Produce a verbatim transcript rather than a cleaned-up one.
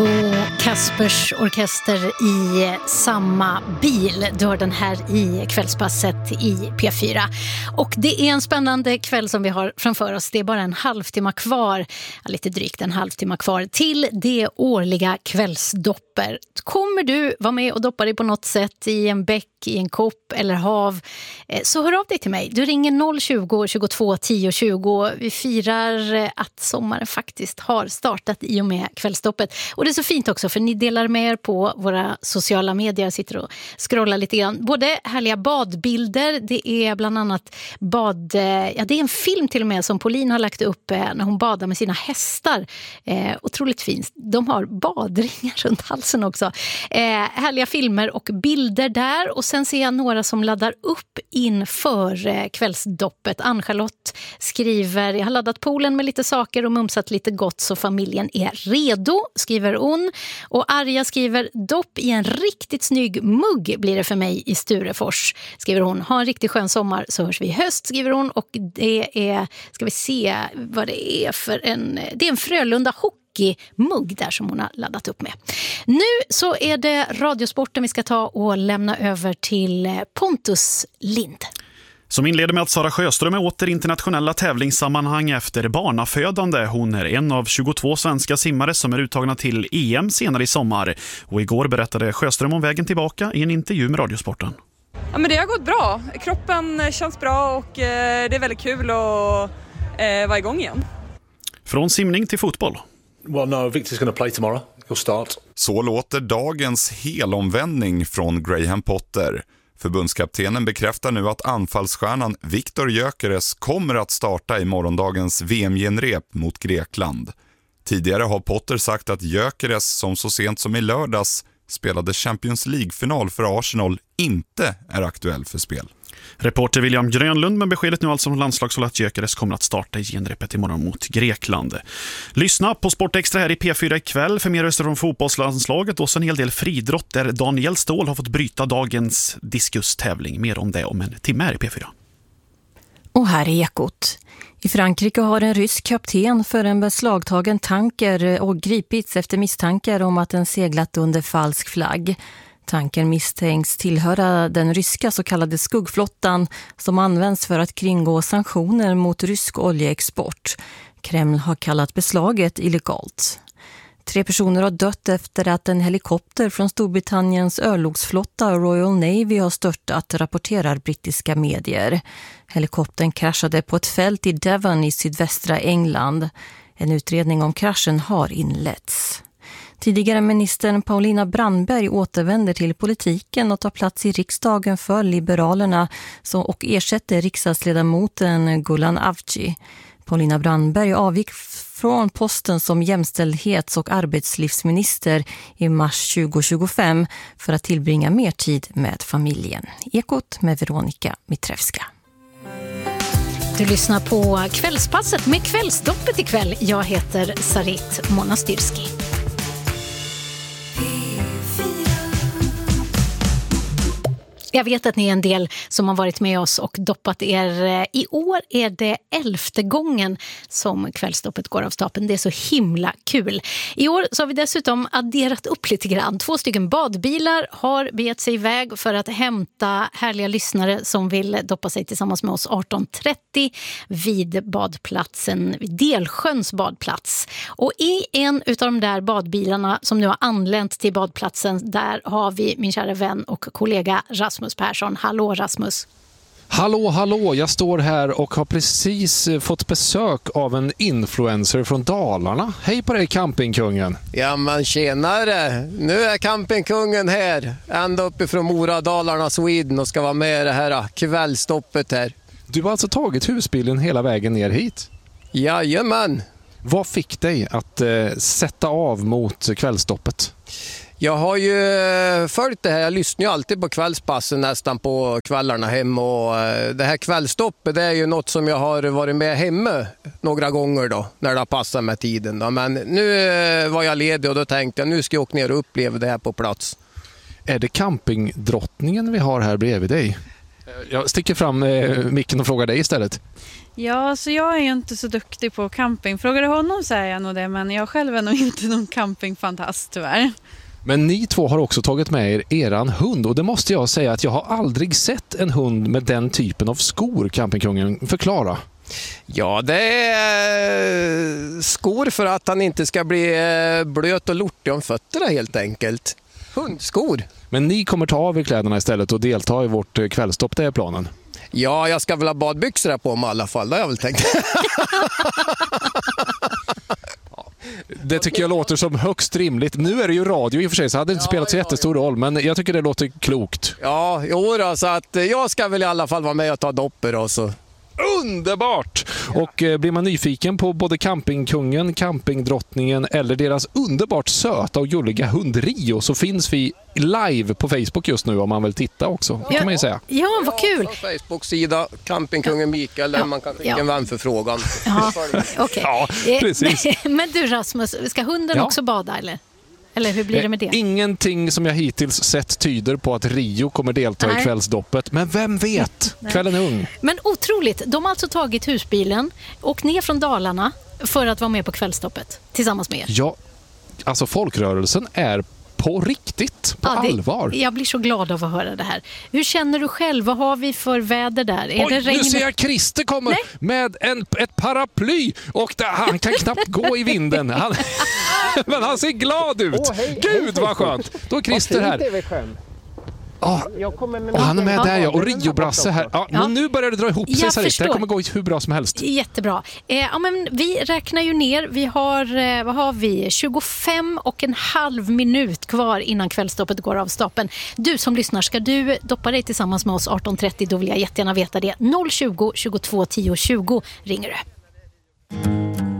Bo Kaspers orkester i samma bil. Du har den här i kvällspasset i P fyra. Och det är en spännande kväll som vi har framför oss. Det är bara en halvtimme kvar, lite drygt en halvtimme kvar till det årliga kvällsdopper. Kommer du vara med och doppa dig på något sätt i en bäck, i en kopp eller hav, så hör av dig till mig. Du ringer noll tjugo, tjugotvå, tio, tjugo. Vi firar att sommaren faktiskt har startat i och med kvällsdoppet. Och det är så fint också för ni delar med er på våra sociala medier. Jag sitter och scrollar lite grann. Både härliga badbilder, det är bland annat bad, ja det är en film till och med som Pauline har lagt upp när hon badar med sina hästar. Eh, otroligt fint. De har badringar runt halsen också. Eh, härliga filmer och bilder där. Och sen ser jag några som laddar upp inför eh, kvällsdoppet. Ann-Charlotte skriver: jag har laddat poolen med lite saker och mumsat lite gott så familjen är redo, skriver hon. Och Arja skriver: dopp i en riktigt snygg mugg blir det för mig i Sturefors, skriver hon. Ha en riktigt skön sommar så hörs vi i höst, skriver hon. Och det är, ska vi se vad det är för en, det är en Frölunda hockey mugg där som hon har laddat upp med. Nu så är det radiosporten vi ska ta och lämna över till Pontus Lind. Som inleder med att Sara Sjöström är åter i internationella tävlingssammanhang efter barnafödande. Hon är en av tjugotvå svenska simmare som är uttagna till E M senare i sommar. Och igår berättade Sjöström om vägen tillbaka i en intervju med Radiosporten. Ja, men det har gått bra. Kroppen känns bra och eh, det är väldigt kul att eh, vara igång igen. Från simning till fotboll. Well, no, Victor's going to play tomorrow. He'll start. Så låter dagens helomvändning från Graham Potter. Förbundskaptenen bekräftar nu att anfallsstjärnan Viktor Gyökeres kommer att starta i morgondagens V M-genrep mot Grekland. Tidigare har Potter sagt att Gyökeres, som så sent som i lördags spelade Champions League-final för Arsenal, inte är aktuell för spel. Reporter William Grönlund med beskedet nu alltså från landslagshåll att Gyökeres kommer att starta i genrepet imorgon mot Grekland. Lyssna på Sport Extra här i P fyra ikväll för mer öster från fotbollslandslaget och så en hel del fridrott där Daniel Ståhl har fått bryta dagens diskustävling. Mer om det om en timme här i P fyra. Och här är Ekot. I Frankrike har en rysk kapten för en beslagtagen tanker och gripits efter misstankar om att den seglat under falsk flagg. Tankern misstänks tillhöra den ryska så kallade skuggflottan som används för att kringgå sanktioner mot rysk oljeexport. Kreml har kallat beslaget illegalt. Tre personer har dött efter att en helikopter från Storbritanniens örlogsflotta Royal Navy har störtat, rapporterar brittiska medier. Helikoptern kraschade på ett fält i Devon i sydvästra England. En utredning om kraschen har inletts. Tidigare ministern Paulina Brandberg återvänder till politiken och tar plats i riksdagen för Liberalerna och ersätter riksdagsledamoten Gulan Avci. Paulina Brandberg avgick från posten som jämställdhets- och arbetslivsminister i mars tjugo tjugofem för att tillbringa mer tid med familjen. Ekot med Veronica Mitrevska. Du lyssnar på Kvällspasset med Kvällsdoppet ikväll. Jag heter Sarit Monastyrski. Jag vet att ni är en del som har varit med oss och doppat er. I år är det elfte gången som kvällsdoppet går av stapeln. Det är så himla kul. I år så har vi dessutom adderat upp lite grann. Två stycken badbilar har begett sig iväg för att hämta härliga lyssnare som vill doppa sig tillsammans med oss arton trettio vid badplatsen, vid Delsjöns badplats. Och i en av de där badbilarna som nu har anlänt till badplatsen, där har vi min kära vän och kollega Rasmus Persson. Hallå Rasmus. Hallå, hallå. Jag står här och har precis fått besök av en influencer från Dalarna. Hej på dig, campingkungen. Ja, men tjenare. Nu är campingkungen här. Ända uppifrån Mora, Dalarna, Sweden och ska vara med i det här kvällstoppet här. Du har alltså tagit husbilen hela vägen ner hit? Jajamän. Vad fick dig att eh, sätta av mot kvällstoppet? Jag har ju följt det här, jag lyssnar ju alltid på kvällspassen nästan på kvällarna hem och det här kvällstoppet det är ju något som jag har varit med hemma några gånger då, när det har passat med tiden då. Men nu var jag ledig och då tänkte jag nu ska jag åka ner och uppleva det här på plats. Är det campingdrottningen vi har här bredvid dig? Jag sticker fram eh, micken och frågar dig istället. Ja, så jag är ju inte så duktig på camping. Frågar du honom så är jag nog det, men jag själv är nog inte någon campingfantast tyvärr. Men ni två har också tagit med er eran hund och det måste jag säga att jag har aldrig sett en hund med den typen av skor, campingkungen. Förklara. Ja, det är skor för att han inte ska bli blöt och lortig om fötterna helt enkelt. Hundskor. Men ni kommer ta av er kläderna istället och delta i vårt kvällstopp, det är planen. Ja, jag ska väl ha badbyxor på mig i alla fall, det har jag väl tänkt. Det tycker jag låter som högst rimligt. Nu är det ju radio i och för sig, så hade det inte spelat så jättestor roll, men jag tycker det låter klokt. Ja, jo då, så att jag ska väl i alla fall vara med och ta dopper och så. Underbart! Och eh, blir man nyfiken på både campingkungen, campingdrottningen eller deras underbart söta och gulliga hund Rio, så finns vi live på Facebook just nu om man vill titta också. Det kan man ju säga. Ja, vad kul! Ja, Facebook-sida, campingkungen Mikael, där ja. man kan skicka ja. en vänförfrågan. Ja, okay. Ja, precis. Men du Rasmus, ska hunden ja. också bada eller? Eller hur blir det med det? Ingenting som jag hittills sett tyder på att Rio kommer delta Nej. i kvällsdoppet. Men vem vet? Kvällen är ung. Men otroligt. De har alltså tagit husbilen och ner från Dalarna för att vara med på kvällsdoppet tillsammans med er. Ja, alltså folkrörelsen är på riktigt, på ja, det, allvar. Jag blir så glad av att höra det här. Hur känner du själv? Vad har vi för väder där? Är Oj, det regn? Nu ser jag Christer kommer Nej. med en, ett paraply och där, han kan knappt gå i vinden. Han, men han ser glad ut. Oh, hej, Gud vad skönt. Då är Christer här. Ah, och han är med där ja, och Rio-brasse här. Ah, ja. Men nu börjar det dra ihop sig så här. Det kommer gå hur bra som helst. Jättebra. Eh, ja, men vi räknar ju ner. Vi har, eh, vad har vi? tjugofem och en halv minut kvar innan kvällsdoppet går av stapeln. Du som lyssnar, ska du doppa dig tillsammans med oss arton trettio, då vill jag jättegärna veta det. noll tjugo, tjugotvå, tio, tjugo ringer du.